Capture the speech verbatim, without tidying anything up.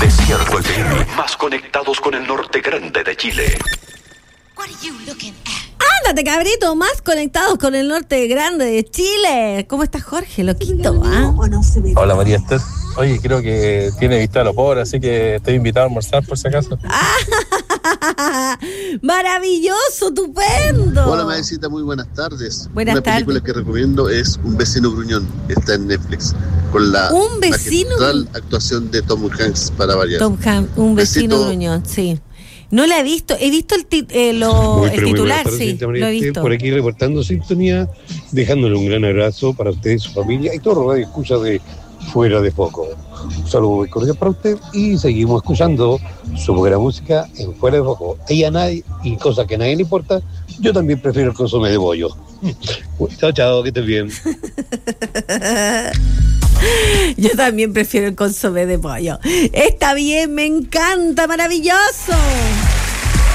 Desierto F M, más conectados con el norte grande de Chile. Ándate, cabrito, más conectados con el norte grande de Chile. ¿Cómo estás, Jorge, loquito? ¿Ah? Hola, María Esther. Oye, creo que tiene vista a lo pobre, así que estoy invitado a almorzar por si acaso. ¡Maravilloso, estupendo! Hola, Maecita, muy buenas tardes. Buenas Una tardes. película que recomiendo es Un vecino gruñón. Está en Netflix. Con la Un vecino magistral actuación de Tom Hanks, para variar. Tom Hanks, un vecino Besito. gruñón, sí. No la he visto, he visto el, tit- eh, lo, Muy, el pero muy titular, buenas tardes, sí, señorita lo María he Esther, visto. por aquí reportando sintonía, dejándole un gran abrazo para usted y su familia y todo radio escucha de Fuera de Foco. Un saludo muy cordial para usted y seguimos escuchando su buena música en Fuera de Foco. Y a nadie, y cosa que a nadie le importa, yo también prefiero el consomé de bollo. Chao, chao, que estés bien. Yo también prefiero el consomé de pollo. Está bien, me encanta, maravilloso.